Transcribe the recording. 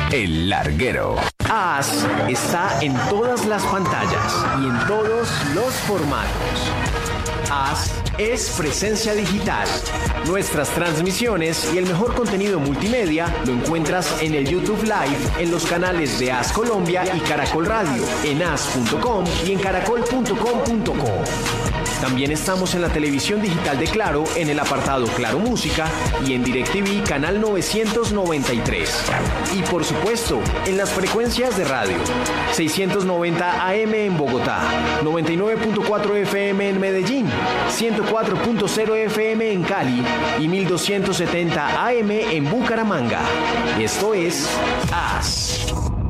El Larguero. AS está en todas las pantallas y en todos los formatos. AS es presencia digital. Nuestras transmisiones y el mejor contenido multimedia lo encuentras en el YouTube Live, en los canales de AS Colombia y Caracol Radio, en as.com y en caracol.com.co. También estamos en la televisión digital de Claro, en el apartado Claro Música y en DirecTV canal 993. Y por supuesto, en las frecuencias de radio. 690 AM en Bogotá, 99.4 FM en Medellín, 104.0 FM en Cali y 1270 AM en Bucaramanga. Esto es AS.